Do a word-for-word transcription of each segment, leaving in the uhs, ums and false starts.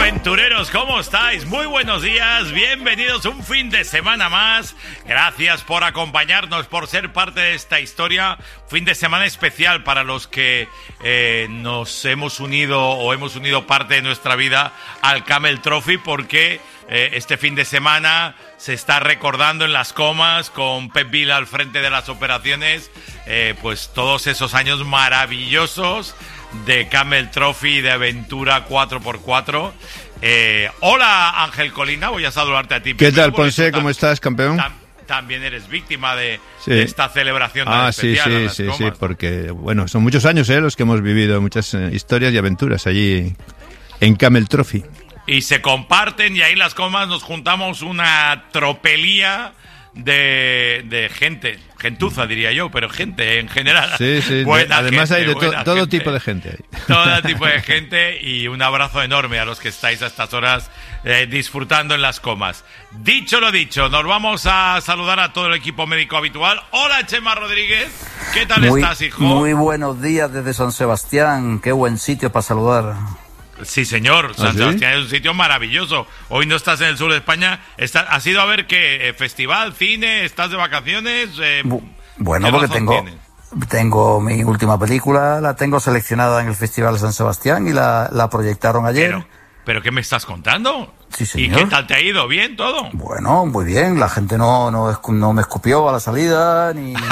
Aventureros, ¿cómo estáis? Muy buenos días, bienvenidos un fin de semana más. Gracias por acompañarnos, por ser parte de esta historia. Fin de semana especial para los que eh, nos hemos unido o hemos unido parte de nuestra vida al Camel Trophy, porque eh, este fin de semana se está recordando en las comas con Pep Vila al frente de las operaciones, eh, pues todos esos años maravillosos de Camel Trophy, de aventura cuatro por cuatro. Eh, hola Ángel Colina, voy a saludarte a ti. ¿Qué tal, Ponce? ¿Cómo estás, campeón? Tam, también eres víctima de, sí. de esta celebración tan ah, especial. Sí, sí, sí, comas, sí, ¿no? porque bueno, son muchos años eh, los que hemos vivido muchas eh, historias y aventuras allí en Camel Trophy. Y se comparten, y ahí en las comas nos juntamos una tropelía de, de gente, gentuza diría yo, pero gente en general. Sí, sí, buena además gente, hay de to- todo gente, tipo de gente ahí. Todo tipo de gente, y un abrazo enorme a los que estáis a estas horas eh, disfrutando en las comas. Dicho lo dicho, nos vamos a saludar a todo el equipo médico habitual. Hola, Chema Rodríguez, ¿qué tal muy, estás, hijo? Muy buenos días desde San Sebastián, qué buen sitio para saludar. Sí, señor, San ¿Ah, sí? Sebastián es un sitio maravilloso. Hoy no estás en el sur de España. Está, ¿has ido a ver qué? ¿Festival, cine? ¿Estás de vacaciones? Eh, bueno, porque tengo, tengo mi última película, la tengo seleccionada en el Festival de San Sebastián y la, la proyectaron ayer. Pero, ¿Pero qué me estás contando? Sí, señor. ¿Y qué tal te ha ido? ¿Bien todo? Bueno, muy bien. La gente no, no, no me escupió a la salida, ni... ni,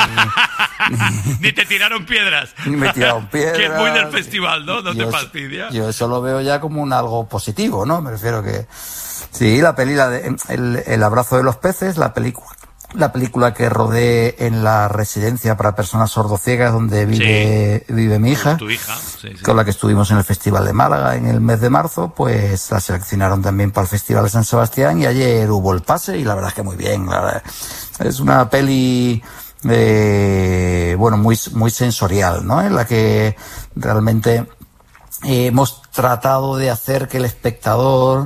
ni te tiraron piedras. Ni me tiraron piedras. Que es muy del festival, ¿no? No yo, te fastidia. Yo eso lo veo ya como un algo positivo, ¿no? Me refiero que... Sí, la peli, la de, el, el abrazo de los peces, la película... La película que rodé en la residencia para personas sordociegas donde vive, sí. vive mi hija, tu hija sí, sí. con la que estuvimos en el Festival de Málaga en el mes de marzo, pues la seleccionaron también para el Festival de San Sebastián y ayer hubo el pase y la verdad es que muy bien. La verdad, es una peli, eh, bueno, muy, muy sensorial, ¿no? En la que realmente eh, hemos tratado de hacer que el espectador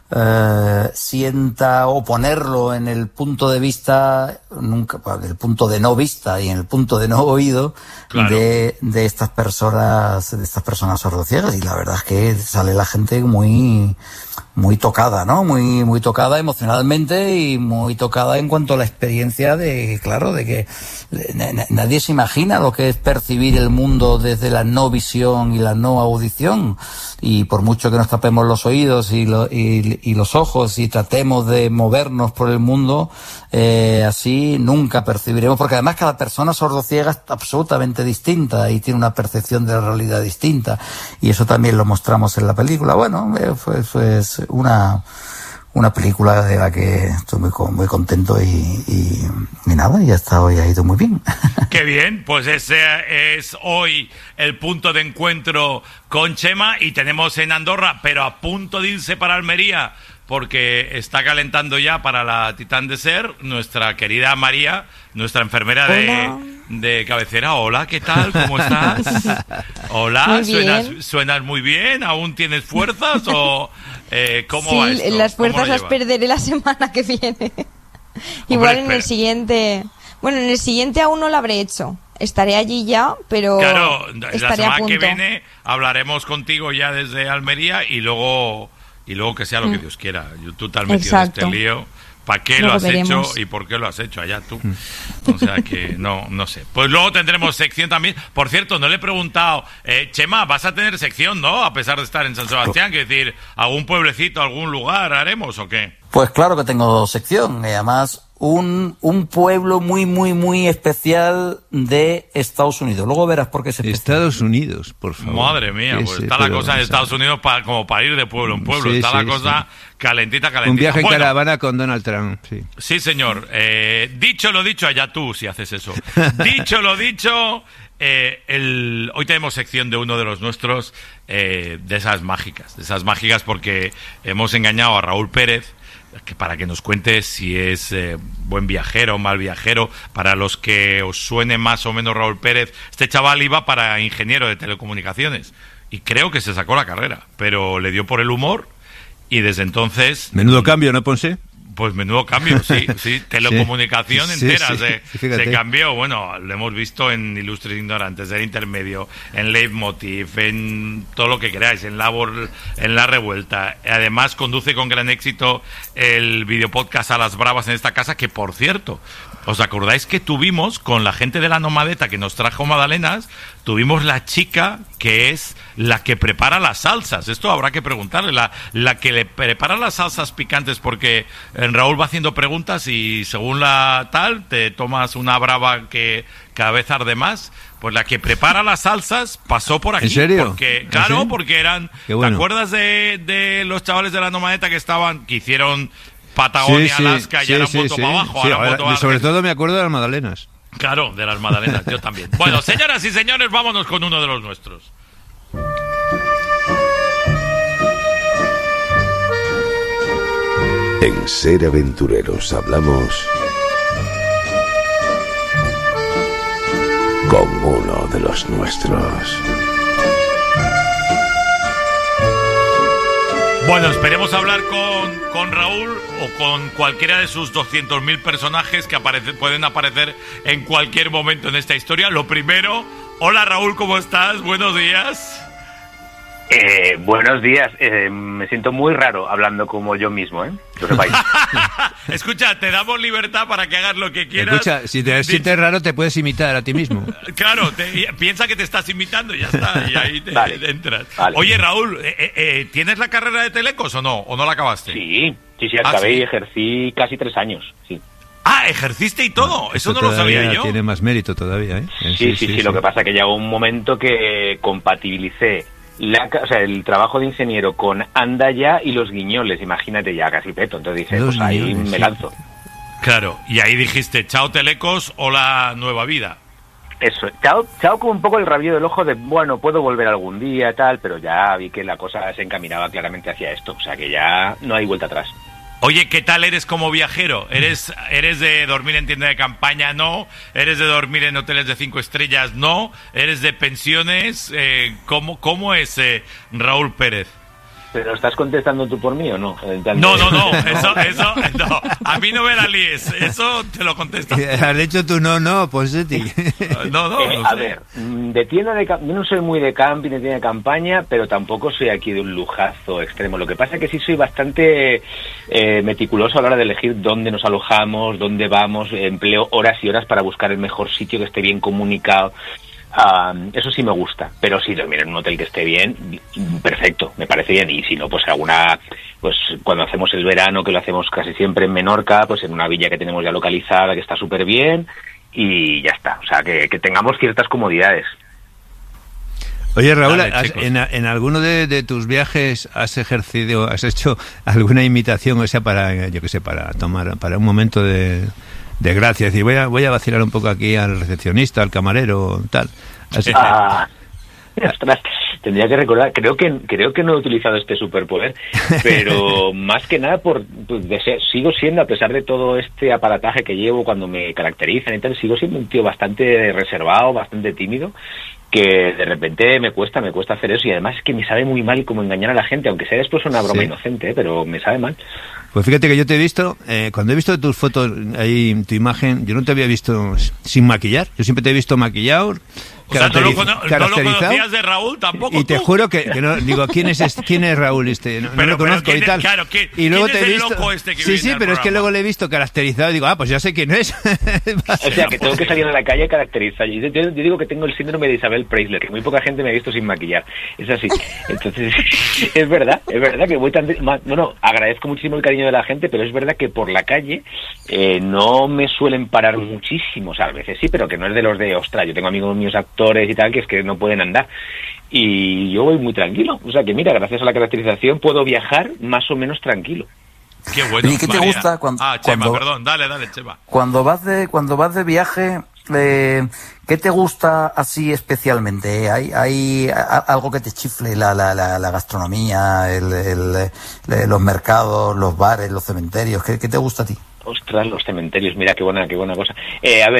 Uh, sienta o ponerlo en el punto de vista, nunca, en el punto de no vista y en el punto de no oído, claro, de, de estas personas, de estas personas sordociegas, y la verdad es que sale la gente muy, muy tocada, ¿no? Muy, muy tocada emocionalmente y muy tocada en cuanto a la experiencia de, claro, de que nadie se imagina lo que es percibir el mundo desde la no visión y la no audición, y por mucho que nos tapemos los oídos y, lo, y, y los ojos y tratemos de movernos por el mundo, eh, así nunca percibiremos, porque además cada persona sordociega es absolutamente distinta y tiene una percepción de la realidad distinta, y eso también lo mostramos en la película. Bueno, eh, fue, fue una una película de la que estoy muy muy contento y, y, y nada, y hasta hoy ha ido muy bien. Qué bien, pues ese es hoy el punto de encuentro con Chema, y tenemos en Andorra, pero a punto de irse para Almería, porque está calentando ya para la Titán Desert, nuestra querida María, nuestra enfermera de, de cabecera. Hola, ¿qué tal? ¿Cómo estás? Hola, ¿suenas, ¿suenas muy bien? ¿Aún tienes fuerzas o eh, cómo sí, va esto? Sí, las fuerzas las perderé la semana que viene. Hombre, Igual en espera. el siguiente... Bueno, en el siguiente aún no lo habré hecho. Estaré allí ya, pero claro, estaré la semana a punto. que viene hablaremos contigo ya desde Almería y luego y luego que sea lo que Dios quiera. Tú te has metido Exacto. en este lío. ¿Para qué luego lo has veremos. hecho y por qué lo has hecho allá tú? O sea que no no sé. Pues luego tendremos sección también. Por cierto, no le he preguntado, eh, Chema, vas a tener sección, ¿no? A pesar de estar en San Sebastián, quiero decir, ¿algún pueblecito, algún lugar haremos o qué? Pues claro que tengo sección, y además un un pueblo muy, muy, muy especial de Estados Unidos. Luego verás por qué se Estados Unidos, por favor. Madre mía, pues sí, está la cosa en Estados Unidos para, como para ir de pueblo en pueblo. Sí, está sí, la cosa sí. calentita, calentita. Un viaje en bueno, caravana con Donald Trump, sí. Sí, señor. Eh, dicho lo dicho, allá tú si haces eso. Dicho lo dicho, eh, el, hoy tenemos sección de uno de los nuestros, eh, de esas mágicas. De esas mágicas porque hemos engañado a Raúl Pérez, que para que nos cuente si es eh, buen viajero o mal viajero. Para los que os suene más o menos Raúl Pérez, este chaval iba para ingeniero de telecomunicaciones y creo que se sacó la carrera, pero le dio por el humor y desde entonces... Menudo cambio, ¿no, Ponce? Pues menudo cambio, sí, sí, telecomunicación sí, entera sí, se, sí, se cambió, bueno, lo hemos visto en Ilustres Ignorantes, en Intermedio, en Leitmotiv, en todo lo que queráis, en la, en la Revuelta. Además conduce con gran éxito el videopodcast A las Bravas en esta casa, que por cierto, ¿os acordáis que tuvimos con la gente de la Nomadeta que nos trajo magdalenas? Tuvimos la chica que es la que prepara las salsas. Esto habrá que preguntarle. La, la que le prepara las salsas picantes, porque en Raúl va haciendo preguntas y según la tal, te tomas una brava que cada vez arde más. Pues la que prepara las salsas pasó por aquí. ¿En serio? Porque, claro, ¿sí? Porque eran... Bueno. ¿Te acuerdas de, de los chavales de la Nomadeta que estaban, que hicieron Patagonia, sí, sí, Alaska, sí, y eran sí, voto sí. para abajo? Sí, ahora ahora, voto sobre todo me acuerdo de las magdalenas. Claro, de las magdalenas, yo también. Bueno, señoras y señores, vámonos con uno de los nuestros. En Ser Aventureros hablamos con uno de los nuestros. Bueno, esperemos hablar con, con Raúl o con cualquiera de sus doscientos mil personajes que aparece, pueden aparecer en cualquier momento en esta historia. Lo primero, hola Raúl, ¿cómo estás? Buenos días. Eh, buenos días. Eh, me siento muy raro hablando como yo mismo, ¿eh? Lo sepáis. Escucha, te damos libertad para que hagas lo que quieras. Escucha, si te sientes raro te puedes imitar a ti mismo. Claro, te, piensa que te estás imitando y ya está, y ahí te, vale, entras. Vale. Oye, Raúl, eh, eh, ¿tienes la carrera de Telecos o no? ¿O no la acabaste? Sí, sí, sí, acabé ¿Ah, sí? y ejercí casi tres años, sí. Ah, ejerciste y todo, no, eso, eso no lo sabía yo. Tiene más mérito todavía, ¿eh? Sí, sí, sí, sí, sí. Lo que pasa es que llegó un momento que compatibilicé La, o sea, el trabajo de ingeniero con Anda Ya y Los Guiñoles, imagínate, ya casi peto. Entonces dije, los pues ahí guiñoles, me lanzo. Sí. Claro, y ahí dijiste, chao Telecos, hola nueva vida. Eso, chao, chao con un poco el rabillo del ojo de, bueno, puedo volver algún día, tal, pero ya vi que la cosa se encaminaba claramente hacia esto, o sea que ya no hay vuelta atrás. Oye, ¿qué tal eres como viajero? ¿Eres, eres de dormir en tienda de campaña? No. ¿Eres de dormir en hoteles de cinco estrellas? No. ¿Eres de pensiones? Eh, ¿cómo, ¿Cómo es eh, Raúl Pérez? ¿Pero estás contestando tú por mí o no? No, no, no, eso, eso, no. A mí no me la líes, eso te lo contestas. Has dicho tú no, no, pues de ti. No, no, eh, no a sé. ver, de tienda de yo no soy muy de camping, de tienda de campaña, pero tampoco soy aquí de un lujazo extremo. Lo que pasa es que sí soy bastante eh, meticuloso a la hora de elegir dónde nos alojamos, dónde vamos, empleo horas y horas para buscar el mejor sitio que esté bien comunicado. Uh, eso sí me gusta, pero si dormir en un hotel que esté bien, perfecto, me parece bien. Y si no, pues alguna, pues cuando hacemos el verano, que lo hacemos casi siempre en Menorca, pues en una villa que tenemos ya localizada, que está súper bien, y ya está. O sea, que, que tengamos ciertas comodidades. Oye, Raúl, Dale, has, en, en alguno de, de tus viajes has ejercido, has hecho alguna imitación, o sea, para, yo qué sé, para tomar, para un momento de... de gracia, es decir, voy a, voy a vacilar un poco aquí al recepcionista, al camarero, tal. Así. Ah, ostras, tendría que recordar, creo que creo que no he utilizado este superpoder, pero más que nada por pues, de ser, sigo siendo, a pesar de todo este aparataje que llevo cuando me caracterizan y tal, sigo siendo un tío bastante reservado, bastante tímido, que de repente me cuesta, me cuesta hacer eso, y además es que me sabe muy mal cómo engañar a la gente, aunque sea después una broma sí. inocente, ¿eh? Pero me sabe mal. Pues fíjate que yo te he visto, eh, cuando he visto tus fotos, ahí tu imagen, yo no te había visto sin maquillar, yo siempre te he visto maquillado. O sea, ¿no lo, cono ¿no lo conocías de Raúl tampoco? Y te tú? juro que, que no, digo, ¿quién es este? ¿Quién es Raúl este? No, pero, no lo conozco y tal. Es, claro, ¿quién, y luego ¿quién te es he el visto, loco este que sí, sí, pero programa? Es que luego le he visto caracterizado y digo, ah, pues ya sé quién es. O sea, que tengo que salir a la calle caracterizado. Yo, yo, yo digo que tengo el síndrome de Isabel Preisler, que muy poca gente me ha visto sin maquillar. Es así. Entonces, es verdad, es verdad que voy tan... Bueno, agradezco muchísimo el cariño de la gente, pero es verdad que por la calle eh, no me suelen parar muchísimo. O sea, a veces sí, pero que no es de los de, ostras, yo tengo amigos míos actores y tal, que es que no pueden andar. Y yo voy muy tranquilo. O sea que mira, gracias a la caracterización puedo viajar más o menos tranquilo. Qué bueno. ¿Y qué te María. gusta cuando, ah, Chema, cuando, perdón, dale, dale, Chema. Cuando vas de, cuando vas de viaje, eh, ¿qué te gusta así especialmente? ¿Hay, hay a, algo que te chifle? La, la, la, la gastronomía, el, el, el, los mercados, los bares, los cementerios. ¿Qué, qué te gusta a ti? Ostras, los cementerios, mira qué buena, qué buena cosa. Eh, a ver,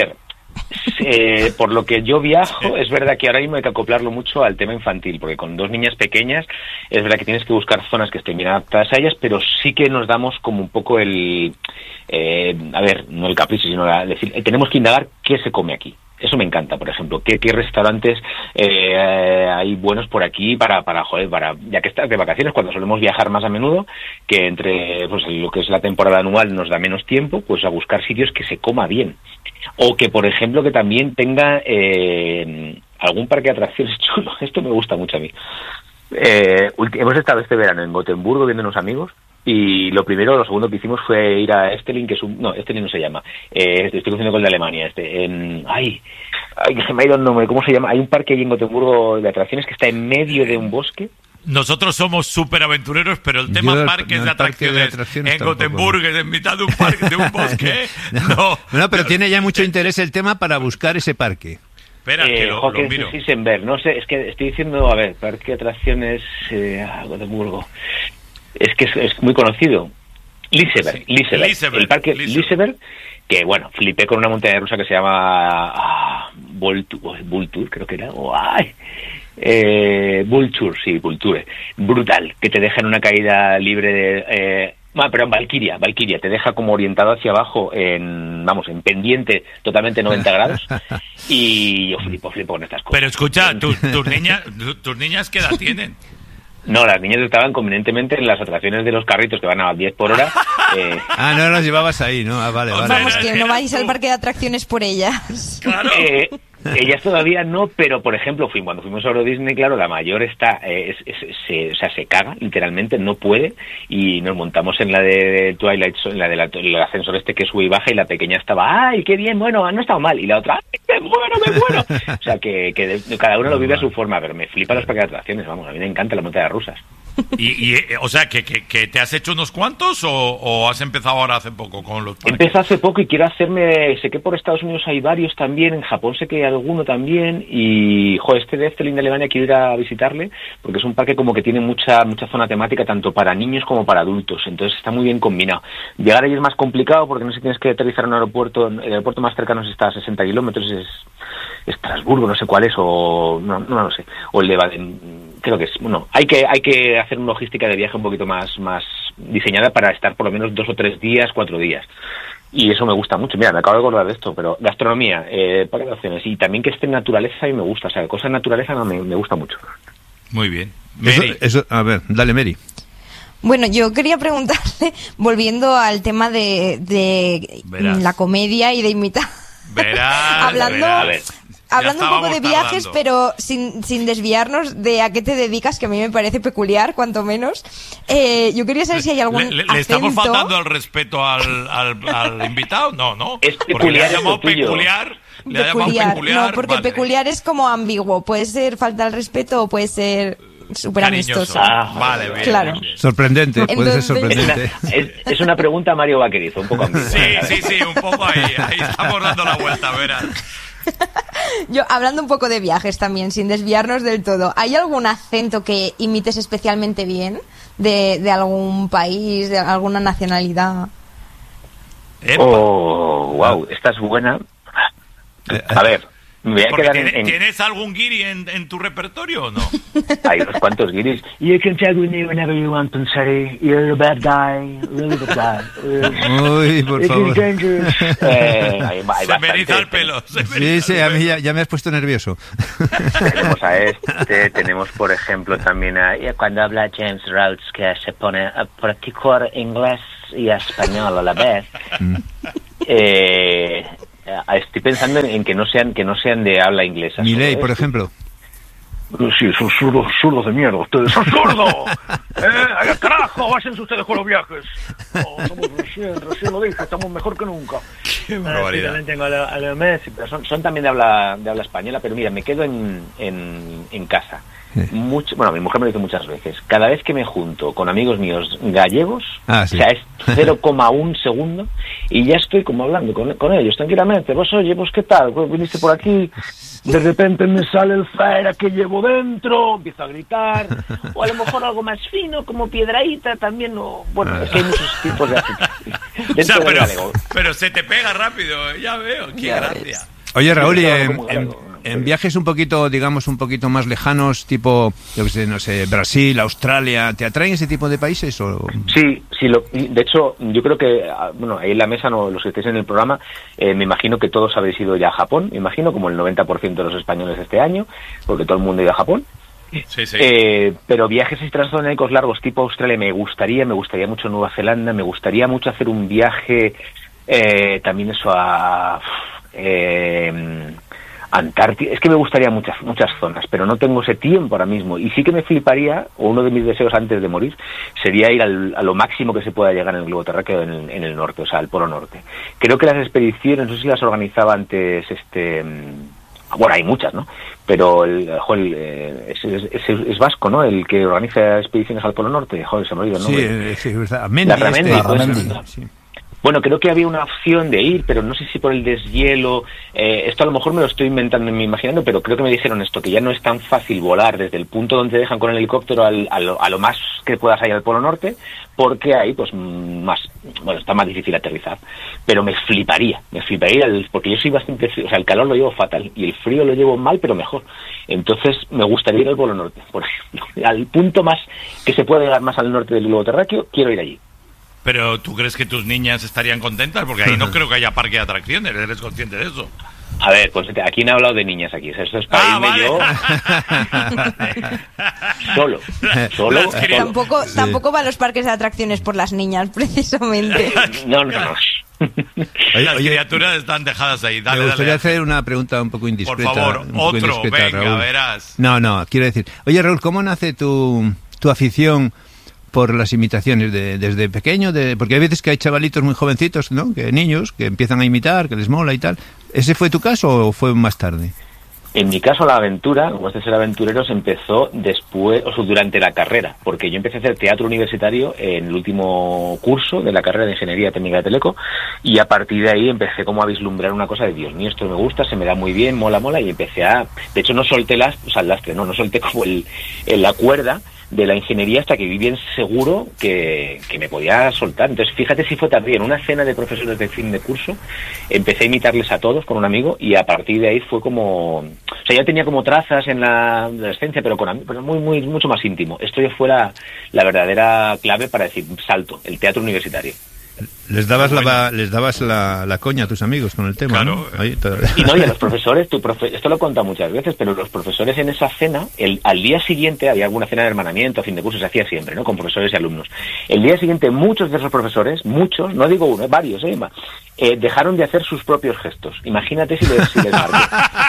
Eh, por lo que yo viajo, es verdad que ahora mismo hay que acoplarlo mucho al tema infantil, porque con dos niñas pequeñas es verdad que tienes que buscar zonas que estén bien adaptadas a ellas, pero sí que nos damos como un poco el, eh, a ver, no el capricho, sino la, decir, eh, tenemos que indagar qué se come aquí. Eso me encanta, por ejemplo, qué, qué restaurantes eh, hay buenos por aquí para, para, joder, para, ya que estás de vacaciones, cuando solemos viajar más a menudo, que entre pues lo que es la temporada anual nos da menos tiempo, pues a buscar sitios que se coma bien. O que, por ejemplo, que también tenga eh, algún parque de atracciones chulo. Esto me gusta mucho a mí. Eh, hemos estado este verano en Gotemburgo viendo unos amigos. Y lo primero, lo segundo que hicimos fue ir a Estelin, que es un... No, Estelin no se llama. Eh, estoy confundiendo con el de Alemania. Este, en... Ay, ay, se me ha ido el nombre. ¿Cómo se llama? Hay un parque ahí en Gotemburgo de atracciones que está en medio de un bosque. Nosotros somos súper aventureros, pero el tema Yo, parques no, de atracciones, parque de atracciones en tampoco. Gotemburgo, en mitad de un parque, de un bosque, no. No, pero tiene ya mucho interés el tema para buscar ese parque. Espera, eh, que lo, lo miro. Sissenberg, no sé, es que estoy diciendo, a ver, parque de atracciones, eh, Gotemburgo. Es que es, es muy conocido. Liseberg, Sí. Liseberg, Liseberg, el parque Liseberg. Liseberg, que bueno, flipé con una montaña rusa que se llama ah, Vulture, Vulture, creo que era, o ay, eh, Vulture, sí, Vulture, brutal, que te deja en una caída libre de, eh, ah, perdón, Valkyria, Valkyria, te deja como orientado hacia abajo en, vamos, en pendiente totalmente noventa grados, y yo flipo, flipo con estas cosas. Pero escucha, tu- tus niñas, tu- tus niñas ¿qué edad tienen? No, las niñas estaban convenientemente en las atracciones de los carritos que van a diez por hora. Eh, Ah, no las llevabas ahí, ¿no? Ah, vale, O vale. sea, Vamos, era- que no era vais tú. al parque de atracciones por ellas. Claro. eh, ellas todavía no, pero por ejemplo, fui, cuando fuimos a Euro Disney, claro, la mayor está, eh, es- es- se, o sea, se caga, literalmente, no puede, y nos montamos en la de Twilight, Zone, en la del el ascensor este que sube y baja, y la pequeña estaba, ¡ay, qué bien, bueno, no ha estado mal! Y la otra, ¡ay, me muero, me muero! O sea, que, que de- cada uno lo vive a su forma, pero me flipa los parques de atracciones, vamos, a mí me encanta la montaña rusas. Y, y, eh, o sea, que, que, que te has hecho unos cuantos o, o has empezado ahora hace poco con los parques? Empecé hace poco y quiero hacerme, sé que por Estados Unidos hay varios también, en Japón sé que hay alguno también, y joder, este de Efteling de Alemania quiero ir a visitarle, porque es un parque como que tiene mucha mucha zona temática, tanto para niños como para adultos, entonces está muy bien combinado. Llegar allí es más complicado, porque no sé si tienes que aterrizar en un aeropuerto, el aeropuerto más cercano está a sesenta kilómetros, es Estrasburgo, no sé cuál es, o no, no lo sé, o el de Baden, creo que es, bueno, hay que hay que hacer una logística de viaje un poquito más más diseñada para estar por lo menos dos o tres días, cuatro días. Y eso me gusta mucho. Mira, me acabo de acordar de esto, pero gastronomía, eh, parques de atracciones, y también que esté en naturaleza y me gusta, o sea, cosas de naturaleza no, me, me gusta mucho. Muy bien. Eso, Mary, eso, a ver, dale, Mary. Bueno, yo quería preguntarle, volviendo al tema de, de Verás. la comedia y de imitar. verás, Hablando- verás. A ver, Ya Hablando un poco de estábamos viajes, tardando. pero sin, sin desviarnos de a qué te dedicas, que a mí me parece peculiar, cuanto menos. Eh, yo quería saber si hay algún ¿Le, le- le estamos acento. faltando el respeto al, al, al invitado? No, no. Es Porque le peculiar ha llamado lo tuyo. peculiar. Le ha llamado Peculiar, peculiar. no, porque vale. peculiar es como ambiguo. Puede ser falta de respeto o puede ser súper Cariñoso. amistoso. Ah, vale, bien. Claro. bien, bien. Sorprendente, puede ser Entonces- es una, sorprendente. es, es una pregunta a Mario Vaquerizo, un poco ambigua. Sí, sí, sí, un poco ahí. Ahí estamos dando la vuelta, verás. Yo, hablando un poco de viajes también, sin desviarnos del todo, ¿hay algún acento que imites especialmente bien de, de algún país, de alguna nacionalidad? Epa. Oh, wow, esta es buena. A ver, me voy a Porque quedar tiene- en, en- ¿Tienes algún guiri en, en tu repertorio o no? hay unos cuantos guiris. You can tag with me whenever you want, Pansari. You're a bad guy, really bad guy. Uy, por It is favor. dangerous. Eh, hay, hay Se me eriza el bastantes. pelo. se me Sí, eriza sí, el a mí pelo. ya, ya me has puesto nervioso. Tenemos a este, tenemos por ejemplo también a y cuando habla James Rhodes, que se pone a practicar inglés y español a la vez. Eh, estoy pensando en, en que no sean que no sean de habla inglesa. Milei, solo por es- ejemplo. Sí, son zurdos, zurdos de mierda, ustedes son zurdos. ¿Eh? ¡Ay, carajo! ¡Váyanse ustedes con los viajes! Oh, somos recién, recién lo dije, estamos mejor que nunca. Qué Ah, sí, barbaridad. también tengo a Leo, a Leo Messi, pero son, son también de habla de habla española, pero mira, me quedo en, en, en casa. Mucho, bueno, mi mujer me lo dice muchas veces. Cada vez que me junto con amigos míos gallegos, Ah, sí. o sea, es cero coma uno segundo y ya estoy como hablando con, con ellos tranquilamente. Vos, oye, vos, ¿qué tal? Vos viniste por aquí, de repente me sale el faera que llevo dentro, empiezo a gritar, o a lo mejor algo más fino, como piedraíta también, o bueno, es que hay muchos tipos de acento. O sea, Dentro del pero, galego. pero se te pega rápido, ya veo. Qué Ya gracia. ves. Oye, Raúl, y en, en, en viajes un poquito, digamos, un poquito más lejanos, tipo, yo qué sé, no sé, Brasil, Australia, ¿te atraen ese tipo de países? O? Sí, sí. Lo, de hecho, yo creo que, bueno, ahí en la mesa, no, los que estéis en el programa, eh, me imagino que todos habéis ido ya a Japón, me imagino, como el noventa por ciento de los españoles este año, porque todo el mundo ha ido a Japón. Sí, sí. Eh, pero viajes transoceánicos largos tipo Australia me gustaría, me gustaría mucho Nueva Zelanda, me gustaría mucho hacer un viaje eh, también eso a eh, Antártida. Es que me gustaría muchas muchas zonas, pero no tengo ese tiempo ahora mismo. Y sí que me fliparía, o uno de mis deseos antes de morir, sería ir al, a lo máximo que se pueda llegar en el globo terráqueo en el, en el norte, o sea, al Polo Norte. Creo que las expediciones, no sé si las organizaba antes este... Bueno, hay muchas, ¿no? Pero el, joder, es, es, es, es vasco, ¿no? El que organiza expediciones al Polo Norte. Joder, se me olvidó el nombre. Sí, sí, verdad. Mendy, Larramendi, este, pues, Larramendi, sí. Bueno, creo que había una opción de ir, pero no sé si por el deshielo. Eh, esto a lo mejor me lo estoy inventando y me imaginando, pero creo que me dijeron esto, que ya no es tan fácil volar desde el punto donde te dejan con el helicóptero al, a, lo, a lo más que puedas ir al Polo Norte, porque ahí, pues, más, bueno, está más difícil aterrizar. Pero me fliparía, me fliparía, el, porque yo soy bastante frío, o sea, el calor lo llevo fatal, y el frío lo llevo mal, pero mejor. Entonces, me gustaría ir al Polo Norte, por ejemplo. Al punto más que se puede llegar más al norte del globo terráqueo, quiero ir allí. Pero ¿tú crees que tus niñas estarían contentas? Porque ahí no creo que haya parque de atracciones, ¿eres consciente de eso? A ver, pues ¿a quién ha hablado de niñas aquí? Esto es para ah, irme vale. yo solo. Solo. solo. Tampoco, sí. tampoco va a los parques de atracciones por las niñas, precisamente. No, no, no. Oye, las criaturas están dejadas ahí. Dale, me gustaría dale. hacer una pregunta un poco indiscreta. Por favor, otro, indiscreta, venga, Raúl. verás. No, no, quiero decir... Oye, Raúl, ¿cómo nace tu, tu afición por las imitaciones de, desde pequeño? De, porque hay veces que hay chavalitos muy jovencitos, ¿no? Que niños que empiezan a imitar, que les mola y tal. ¿Ese fue tu caso o fue más tarde? En mi caso, la aventura, como este ser aventureros, empezó después, o sea, durante la carrera, porque yo empecé a hacer teatro universitario en el último curso de la carrera de Ingeniería Técnica de Teleco, y a partir de ahí empecé como a vislumbrar una cosa de, Dios mío, esto me gusta, se me da muy bien, mola, mola, y empecé a... De hecho, no solté las, o sea, el lastre, no, no solté como el, el la cuerda de la ingeniería hasta que vi bien seguro que, que me podía soltar. Entonces, fíjate si fue también en una cena de profesores de fin de curso, empecé a imitarles a todos con un amigo, y a partir de ahí fue como... O sea, ya tenía como trazas en la adolescencia, pero con pero muy, muy, mucho más íntimo. Esto ya fue la, la verdadera clave para decir, salto, el teatro universitario. Les dabas la les dabas la, la coña a tus amigos con el tema, claro. ¿no? Ahí, y no, y a los profesores, tu profe, esto lo he contado muchas veces, pero los profesores en esa cena, el, al día siguiente, había alguna cena de hermanamiento, a fin de curso, se hacía siempre, ¿no? Con profesores y alumnos. El día siguiente, muchos de esos profesores, muchos, no digo uno, varios, ¿eh? Eh, dejaron de hacer sus propios gestos. Imagínate si les, si les marqué.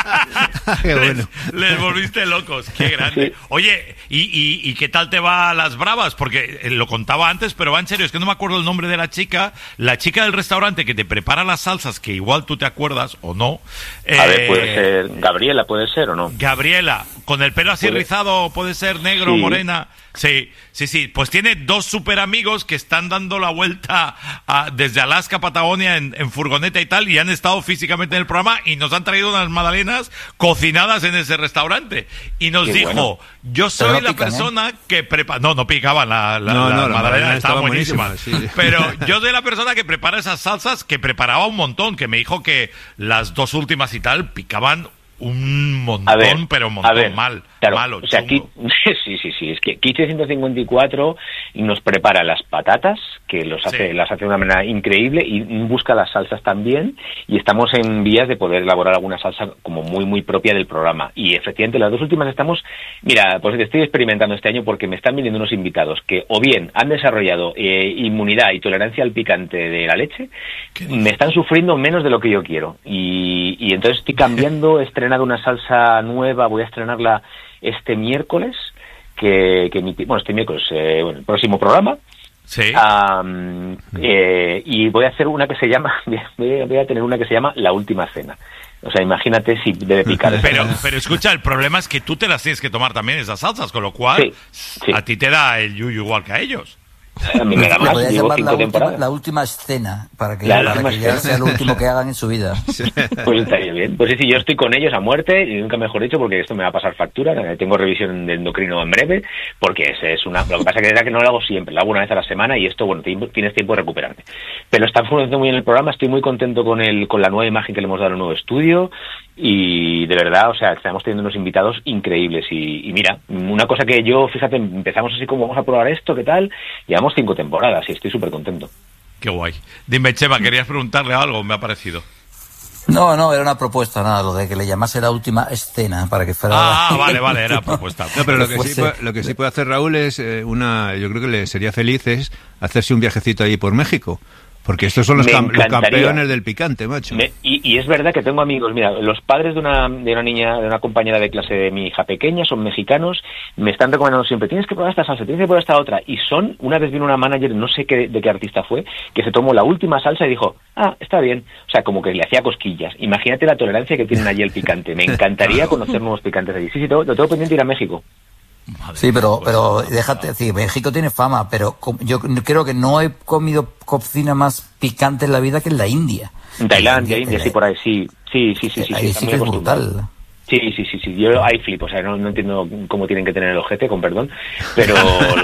Qué bueno. les, les volviste locos, qué grande. Sí. Oye, ¿y, y, ¿y qué tal te va a las bravas? Porque lo contaba antes, pero va en serio, es que no me acuerdo el nombre de la chica, la chica del restaurante que te prepara las salsas, que igual tú te acuerdas o no. Eh, a ver, puede ser Gabriela, puede ser o no. Gabriela, con el pelo así ¿Puede? rizado, puede ser negro, sí. morena. Sí, sí, sí. Pues tiene dos super amigos que están dando la vuelta a, desde Alaska a Patagonia en, en furgoneta y tal, y han estado físicamente en el programa y nos han traído unas magdalenas cocinadas en ese restaurante. Y nos Qué dijo, bueno. yo soy no la pican, persona ¿eh? que prepara... No, no picaban, la, la, no, la, no, la magdalena estaba buenísima. buenísima sí. Pero yo soy la persona que prepara esas salsas, que preparaba un montón, que me dijo que las dos últimas y tal picaban un montón, ver, pero un montón, ver, mal, claro, malo, o sea, aquí, sí, sí, sí, es que Quiche ciento cincuenta y cuatro nos prepara las patatas, que los hace, sí. las hace de una manera increíble, y busca las salsas también, y estamos en vías de poder elaborar alguna salsa como muy, muy propia del programa, y efectivamente las dos últimas estamos, mira, pues estoy experimentando este año porque me están viniendo unos invitados que o bien han desarrollado eh, inmunidad y tolerancia al picante de la leche, me están sufriendo menos de lo que yo quiero, y, y entonces estoy cambiando, estrenando una salsa nueva, voy a estrenarla este miércoles, que, que mi, bueno, este miércoles, eh, bueno, el próximo programa. Sí. Um, eh, y voy a hacer una que se llama, voy a tener una que se llama La Última Cena. O sea, imagínate si debe picar. Pero, pero escucha, el problema es que tú te las tienes que tomar también esas salsas, con lo cual sí, sí. a ti te da el yuyu igual que a ellos. A mí me da más, podría llevo llamar cinco la última, temporadas. la última escena, para que, La para última que ya escena. sea lo último que hagan en su vida. Pues estaría bien. Pues sí, sí, yo estoy con ellos a muerte, y nunca mejor dicho, porque esto me va a pasar factura. Tengo revisión de endocrino en breve, porque ese es una... Lo que pasa que es que no lo hago siempre, lo hago una vez a la semana, y esto, bueno, tienes tiempo de recuperarte. Pero está funcionando muy bien el programa, estoy muy contento con el con la nueva imagen que le hemos dado al nuevo estudio, y de verdad, o sea, estamos teniendo unos invitados increíbles. Y, y mira, una cosa que yo, fíjate, empezamos así como vamos a probar esto, ¿qué tal? Llevamos cinco temporadas y estoy súper contento. Qué guay. Dime, Chema, ¿querías preguntarle algo? Me ha parecido. No, no, era una propuesta, nada, lo de que le llamase la última escena para que fuera... Ah, vale, vale, era propuesta. No, pero lo que, sí puede, lo que sí puede hacer Raúl es eh, una... Yo creo que le sería feliz es hacerse un viajecito ahí por México. Porque estos son los, cam los campeones del picante, macho. Me, y, y es verdad que tengo amigos, mira, los padres de una, de una niña, de una compañera de clase de mi hija pequeña, son mexicanos, me están recomendando siempre, tienes que probar esta salsa, tienes que probar esta otra. Y son, una vez vino una manager, no sé qué, de qué artista fue, que se tomó la última salsa y dijo, ah, está bien. O sea, como que le hacía cosquillas. Imagínate la tolerancia que tienen allí el picante. Me encantaría conocer nuevos picantes allí. Sí, sí, lo tengo pendiente de ir a México. Madre sí, pero pero déjate decir, México tiene fama, pero yo creo que no he comido cocina más picante en la vida que en la India. En Tailandia, India, sí, por ahí, sí, sí, sí, sí, sí, ahí sí, sí que es brutal. Sí, sí, sí, sí, yo ahí flipo, o sea, no, no entiendo cómo tienen que tener el ojete, con perdón, pero...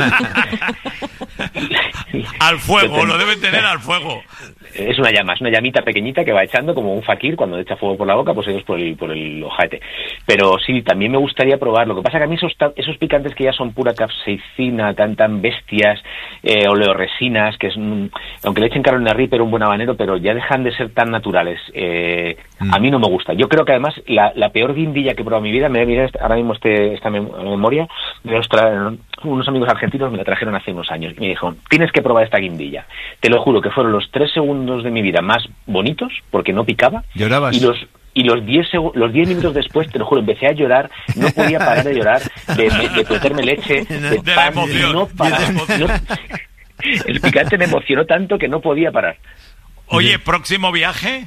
Al fuego, lo deben tener al fuego. Es una llama, es una llamita pequeñita que va echando como un fakir cuando echa fuego por la boca, pues ellos por el, por el ojete. Pero sí, también me gustaría probar. Lo que pasa que a mí esos, esos picantes que ya son pura capsaicina, tan tan bestias, eh, oleoresinas, que es un, aunque le echen Carolina Reaper, un buen habanero, pero ya dejan de ser tan naturales. Eh, mm. A mí no me gusta. Yo creo que además la, la peor guindilla que he probado en mi vida, me mira ahora mismo este, esta mem memoria, me los traen unos amigos argentinos, me la trajeron hace unos años y me dijo, tienes que probar esta guindilla. Te lo juro que fueron los tres segundos de mi vida más bonitos, porque no picaba. ¿Llorabas? Y los y los diez los diez minutos después, te lo juro, empecé a llorar, no podía parar de llorar, de, de, de meterme leche, de, de pan, la emoción. no paraba. No, el picante me emocionó tanto que no podía parar. Oye, ¿próximo viaje?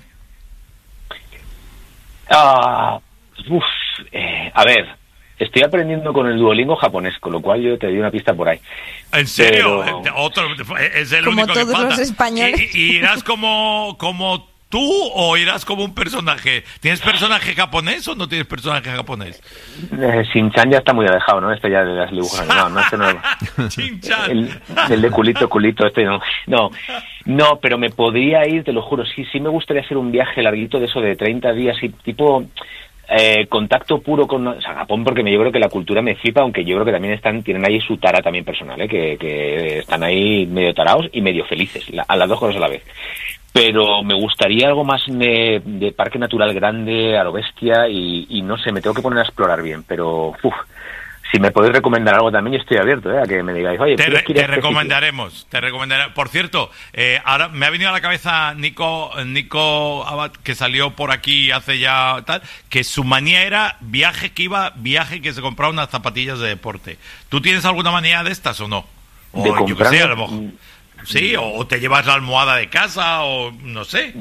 Ah, uf, eh, a ver, estoy aprendiendo con el Duolingo japonés, con lo cual yo te doy una pista por ahí. ¿En serio? Pero... Otro, es el como único todos que falta. Los españoles. ¿Y, y irás como, como tú o irás como un personaje? ¿Tienes personaje japonés o no tienes personaje japonés? Eh, Shin-chan ya está muy alejado, ¿no? Este ya de las dibujos. No, no, este no. Shin-chan. El, el de culito, culito, este no. No, no, pero me podría ir, te lo juro. Sí, sí me gustaría hacer un viaje larguito de eso de treinta días y tipo... Eh, contacto puro con o sea, Japón, porque yo creo que la cultura me flipa, aunque yo creo que también están tienen ahí su tara también personal, ¿eh? que, que están ahí medio tarados y medio felices, la, a las dos cosas a la vez. Pero me gustaría algo más de, de parque natural grande, a lo bestia, y, y no sé, me tengo que poner a explorar bien, pero uf, si me podéis recomendar algo también, yo estoy abierto, ¿eh? A que me digáis, oye, te, re, te este recomendaremos, sitio? te recomendaremos. Por cierto, eh, ahora me ha venido a la cabeza Nico, Nico Abad, que salió por aquí hace ya tal, que su manía era viaje que iba, viaje que se compraba unas zapatillas de deporte. ¿Tú tienes alguna manía de estas o no? O de comprar, yo qué sé, a lo mejor. Sí, o te llevas la almohada de casa, o no sé.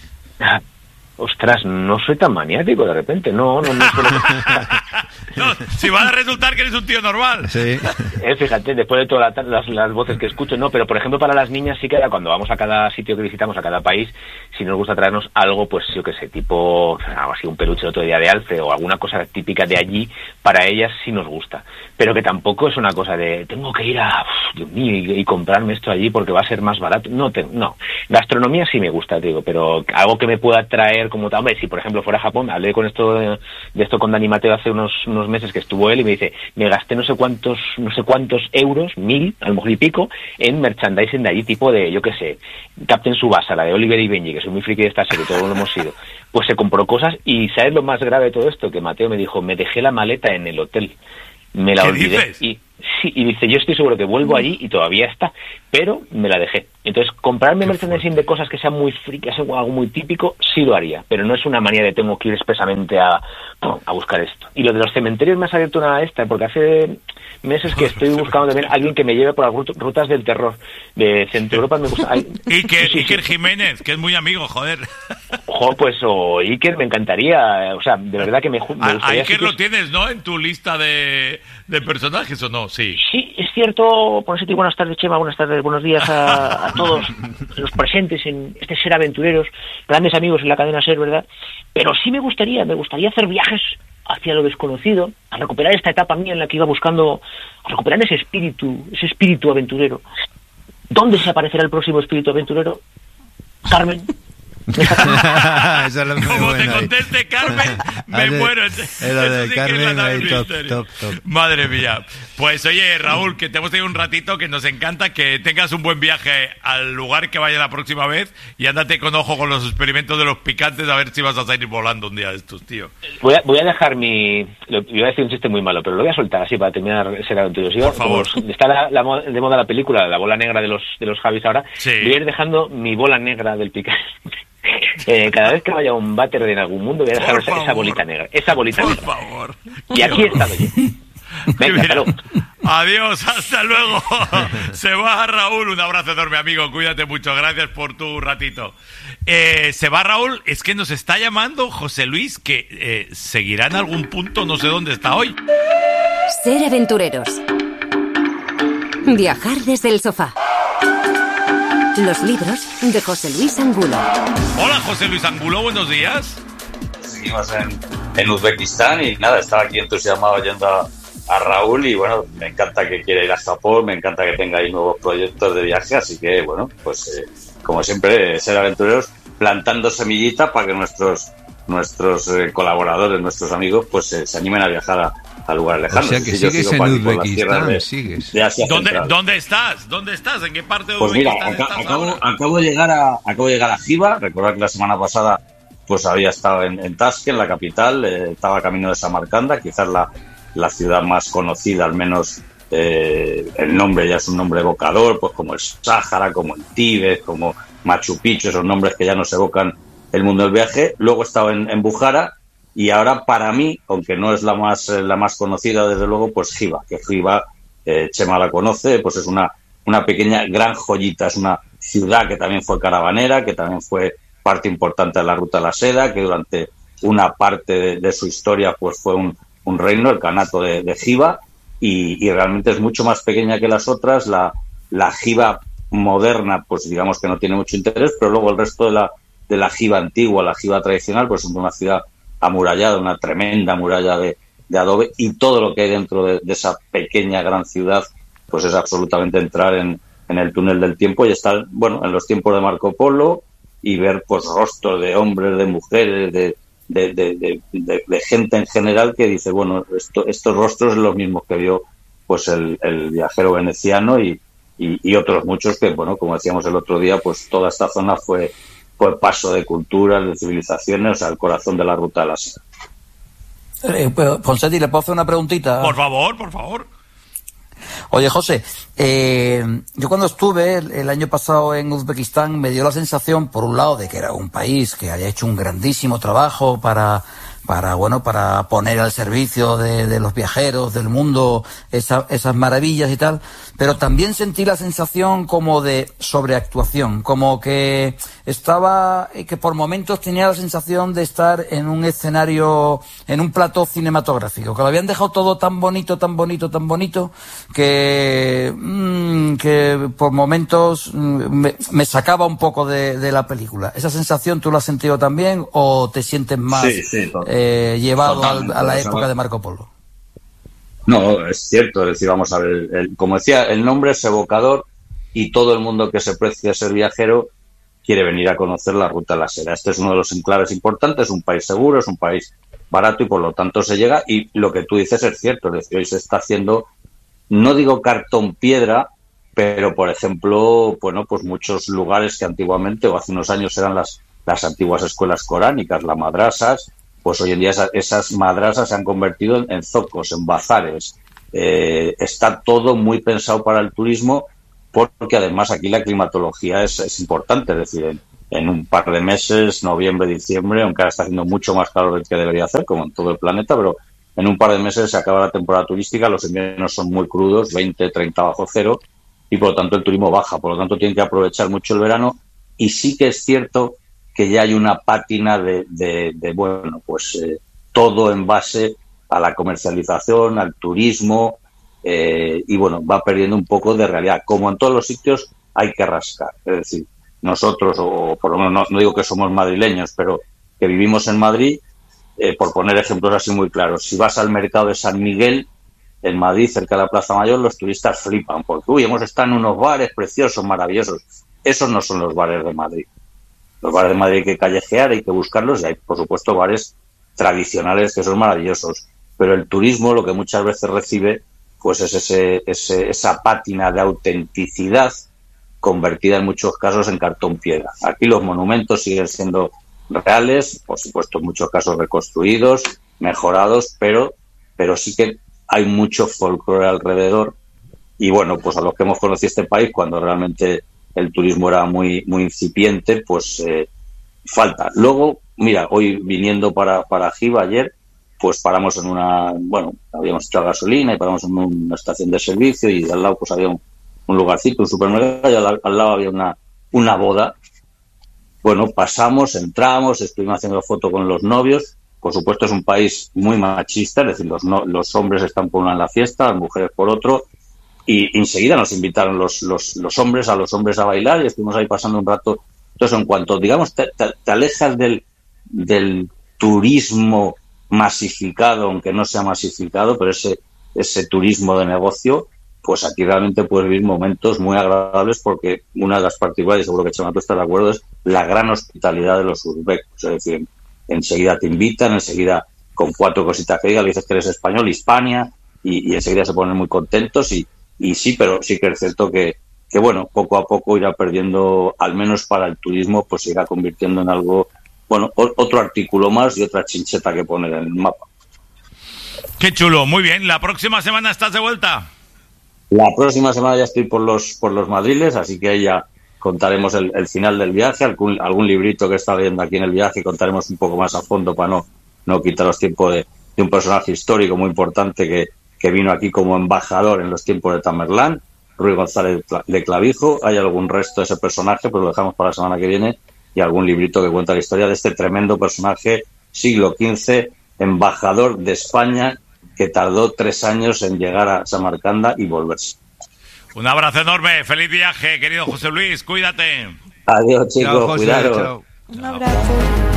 Ostras, no soy tan maniático de repente, no, no, no suelo... No, si va a resultar que eres un tío normal. Sí. Eh, fíjate, después de todas las, las voces que escucho, no, pero por ejemplo para las niñas sí que cuando vamos a cada sitio que visitamos, a cada país, si nos gusta traernos algo, pues yo qué sé, tipo, algo así, un peluche el otro día de alce o alguna cosa típica de allí, para ellas sí nos gusta. Pero que tampoco es una cosa de, tengo que ir a, uf, Dios mío, y, y comprarme esto allí porque va a ser más barato. No, te, no. Gastronomía sí me gusta, te digo, pero algo que me pueda traer como tal, hombre, si por ejemplo fuera a Japón, hablé con esto de, de esto con Dani Mateo hace unos, unos meses que estuvo él y me dice, me gasté no sé cuántos, no sé cuántos euros, mil, a lo mejor y pico, en merchandising de allí, tipo de, yo qué sé, Captain Tsubasa, la de Oliver y Benji, que soy muy friki de esta serie, todos lo hemos sido, pues se compró cosas y ¿sabes lo más grave de todo esto? Que Mateo me dijo, me dejé la maleta en el hotel, me la ¿Qué olvidé dices? y sí, y dice, yo estoy seguro que vuelvo allí y todavía está, pero me la dejé. Entonces, comprarme Qué merchandising fuerte. de cosas que sean muy frikis, algo muy típico, sí lo haría, pero no es una manía de tengo que ir expresamente a, a buscar esto. Y lo de los cementerios me has abierto una esta, porque hace meses que estoy buscando también a alguien que me lleve por las rutas del terror de Centro Europa. Me gusta. Ay, Iker, sí, sí, Iker sí. Jiménez, que es muy amigo, joder. Jo, pues o Iker me encantaría, o sea, de verdad que me, me gustaría... A Iker sí que... lo tienes, ¿no? En tu lista de, de personajes, ¿o no? Sí. Sí, es cierto. Por eso te digo buenas tardes, Chema, buenas tardes, buenos días a, a todos los presentes en este Ser Aventureros, grandes amigos en la cadena Ser, ¿verdad? Pero sí me gustaría, me gustaría hacer viajes hacia lo desconocido, a recuperar esta etapa mía en la que iba buscando, a recuperar ese espíritu, ese espíritu aventurero. ¿Dónde se aparecerá el próximo espíritu aventurero? Carmen. Esa es la Como te conteste ahí. Carmen, me de, muero. Eso de sí Carmen, que ahí, top, top, top. Madre mía. Pues oye, Raúl, que te hemos tenido un ratito, que nos encanta, que tengas un buen viaje al lugar que vaya la próxima vez y ándate con ojo con los experimentos de los picantes a ver si vas a salir volando un día de estos, tío. Voy a, voy a dejar mi... Lo, iba a decir un chiste muy malo, pero lo voy a soltar así para terminar Ser Aventureros. Por favor. Como está la, la, de moda la película, la bola negra de los, de los Javis ahora, sí. Voy a ir dejando mi bola negra del picante. Eh, cada vez que vaya a un váter en algún mundo voy a dejar esa, esa bolita negra, esa bolita por negra. Por favor. Y aquí he estado yo. Venga, hasta luego. Adiós, hasta luego. Se va Raúl, un abrazo enorme, amigo, cuídate mucho, gracias por tu ratito. Eh, se va Raúl, es que nos está llamando José Luis, que eh, seguirá en algún punto, no sé dónde está hoy. Ser Aventureros. Viajar desde el sofá. Los libros de José Luis Angulo. Hola, José Luis Angulo, buenos días. Seguimos en, en Uzbekistán y nada, estaba aquí entusiasmado yendo a, a Raúl y bueno, me encanta que quiera ir a Japón, me encanta que tenga ahí nuevos proyectos de viaje, así que bueno, pues eh, como siempre, Ser Aventureros, plantando semillitas para que nuestros nuestros eh, colaboradores, nuestros amigos, pues eh, se animen a viajar a a lugares lejanos. O sea que si sigues en Uzbekistán, de, sigues. De Asia ¿Dónde, Central. ¿Dónde estás? ¿Dónde estás? ¿En qué parte de pues Uzbekistán mira, estás acá, acabo, ahora? acabo de llegar a acabo de llegar a Jiva. Recordad que la semana pasada pues había estado en, en Tashkent, la capital, eh, estaba camino de Samarcanda, quizás la, la ciudad más conocida, al menos eh, el nombre ya es un nombre evocador, pues como el Sáhara, como el Tíbet, como Machu Picchu, esos nombres que ya nos evocan el mundo del viaje. Luego he estado en, en Bujara. Y ahora, para mí, aunque no es la más la más conocida, desde luego, pues Jiva, que Jiva, eh, Chema la conoce, pues es una, una pequeña gran joyita, es una ciudad que también fue caravanera, que también fue parte importante de la Ruta de la Seda, que durante una parte de, de su historia pues fue un, un reino, el Kanato de, de Jiva, y, y realmente es mucho más pequeña que las otras. La, la Jiva moderna, pues digamos que no tiene mucho interés, pero luego el resto de la, de la Jiva antigua, la Jiva tradicional, pues es una ciudad amurallada, una tremenda muralla de, de adobe, y todo lo que hay dentro de, de esa pequeña gran ciudad pues es absolutamente entrar en, en el túnel del tiempo y estar, bueno, en los tiempos de Marco Polo y ver pues rostros de hombres, de mujeres, de, de, de, de, de, de gente en general que dice, bueno, esto, estos rostros son los mismos que vio pues el, el viajero veneciano y, y, y otros muchos que, bueno, como decíamos el otro día, pues toda esta zona fue fue paso de culturas, de civilizaciones, o sea, el corazón de la Ruta de la Seda. Eh, Ponseti, ¿le puedo hacer una preguntita? Por favor, por favor. Oye, José, eh, yo cuando estuve el, el año pasado en Uzbekistán me dio la sensación, por un lado, de que era un país que había hecho un grandísimo trabajo para... para bueno para poner al servicio de, de los viajeros del mundo esa, esas maravillas y tal, pero también sentí la sensación como de sobreactuación, como que estaba, que por momentos tenía la sensación de estar en un escenario, en un plató cinematográfico, que lo habían dejado todo tan bonito, tan bonito, tan bonito, que mmm, que por momentos me, me sacaba un poco de, de la película. ¿Esa sensación tú la has sentido también o te sientes más sí, sí, eh, llevado al, a la época de Marco Polo? No, es cierto, es decir, vamos a ver, el, el, como decía, el nombre es evocador y todo el mundo que se precie a ser viajero quiere venir a conocer la Ruta de la Seda. Este es uno de los enclaves importantes, es un país seguro, es un país barato y por lo tanto se llega, y lo que tú dices es cierto, es decir, hoy se está haciendo, no digo cartón piedra, pero por ejemplo, bueno, pues muchos lugares que antiguamente o hace unos años eran las, las antiguas escuelas coránicas, las madrasas, pues hoy en día esas, esas madrasas se han convertido en, en zocos, en bazares. Eh, está todo muy pensado para el turismo, porque además aquí la climatología es, es importante, es decir, en, en un par de meses, noviembre, diciembre, aunque ahora está haciendo mucho más calor del que debería hacer, como en todo el planeta, pero en un par de meses se acaba la temporada turística, los inviernos son muy crudos, veinte, treinta bajo cero, y por lo tanto el turismo baja, por lo tanto tienen que aprovechar mucho el verano, y sí que es cierto que ya hay una pátina de, de, de bueno, pues eh, todo en base a la comercialización, al turismo, eh, y bueno, va perdiendo un poco de realidad. Como en todos los sitios, hay que rascar. Es decir, nosotros, o por lo menos no, no digo que somos madrileños, pero que vivimos en Madrid, eh, por poner ejemplos así muy claros, si vas al mercado de San Miguel, en Madrid, cerca de la Plaza Mayor, los turistas flipan, porque, uy, hemos estado en unos bares preciosos, maravillosos. Esos no son los bares de Madrid. Los bares de Madrid hay que callejear, hay que buscarlos, y hay, por supuesto, bares tradicionales que son maravillosos. Pero el turismo lo que muchas veces recibe, pues es ese, ese esa pátina de autenticidad convertida en muchos casos en cartón piedra. Aquí los monumentos siguen siendo reales, por supuesto, en muchos casos reconstruidos, mejorados, pero, pero sí que hay mucho folclore alrededor. Y bueno, pues a los que hemos conocido este país, cuando realmente el turismo era muy muy incipiente, pues eh, falta. Luego, mira, hoy viniendo para, para Giva ayer, pues paramos en una, bueno, habíamos hecho gasolina y paramos en una estación de servicio, y al lado pues había un, un lugarcito, un supermercado, y al, al lado había una, una boda. Bueno, pasamos, entramos, estuvimos haciendo foto con los novios. Por supuesto, es un país muy machista, es decir, los, no, los hombres están por una en la fiesta, las mujeres por otro, y enseguida nos invitaron los, los, los hombres a los hombres a bailar, y estuvimos ahí pasando un rato. Entonces, en cuanto, digamos, te, te, te alejas del, del turismo masificado, aunque no sea masificado, pero ese, ese turismo de negocio, pues aquí realmente puedes vivir momentos muy agradables, porque una de las particularidades, seguro que Chema tú estás de acuerdo, es la gran hospitalidad de los uzbecos. Es decir, enseguida te invitan, enseguida con cuatro cositas que digas, le dices que eres español, Hispania, y, y enseguida se ponen muy contentos, y, y sí, pero sí que es cierto que, que, bueno, poco a poco irá perdiendo, al menos para el turismo, pues se irá convirtiendo en algo, bueno, o, otro artículo más y otra chincheta que poner en el mapa. Qué chulo, muy bien. ¿La próxima semana estás de vuelta? La próxima semana ya estoy por los por los madriles, así que ahí ya contaremos el, el final del viaje, algún, algún librito que está leyendo aquí en el viaje, y contaremos un poco más a fondo para no, no quitaros tiempo de, de un personaje histórico muy importante que, que vino aquí como embajador en los tiempos de Tamerlán, Ruy González de Clavijo. Hay algún resto de ese personaje, pero lo dejamos para la semana que viene, y algún librito que cuenta la historia de este tremendo personaje, siglo quince, embajador de España, que tardó tres años en llegar a Samarcanda y volverse. Un abrazo enorme, feliz viaje, querido José Luis, cuídate. Adiós, chicos, cuidaros. Un abrazo.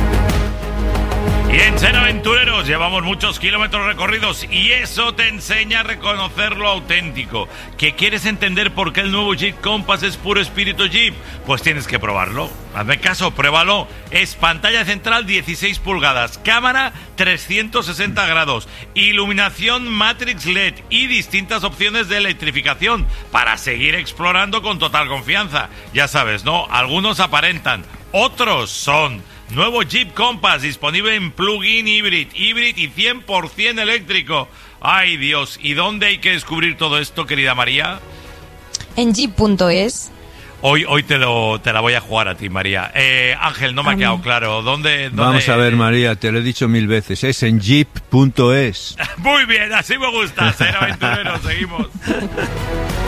Y en Ser Aventureros llevamos muchos kilómetros recorridos, y eso te enseña a reconocer lo auténtico. ¿Que quieres entender por qué el nuevo Jeep Compass es puro espíritu Jeep? Pues tienes que probarlo. Hazme caso, pruébalo. Es pantalla central dieciséis pulgadas, cámara trescientos sesenta grados, iluminación Matrix L E D y distintas opciones de electrificación para seguir explorando con total confianza. Ya sabes, ¿no? Algunos aparentan, otros son. Nuevo Jeep Compass, disponible en plug-in hybrid, hybrid y cien por ciento eléctrico. ¡Ay, Dios! ¿Y dónde hay que descubrir todo esto, querida María? En jeep punto es. Hoy, hoy te, lo, te la voy a jugar a ti, María. Eh, Ángel, no me ha quedado claro. ¿Dónde, dónde? Vamos a ver, María, te lo he dicho mil veces. Es en jeep punto es. Muy bien, así me gusta. Ser aventurero, seguimos.